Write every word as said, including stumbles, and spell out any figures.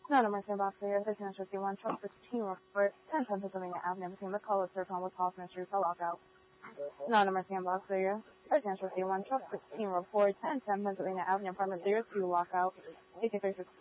No, no, Mercy Box here, thirteen fifty-one, truck sixteen, report, ten ten Pennsylvania Avenue, between the call of Serpent with Hoffman Street for lockout. No, no, Mercy Box here, thirteen fifty-one, truck sixteen, report, ten ten Pennsylvania Avenue, apartment zero two, lockout, eighteen thirty-six.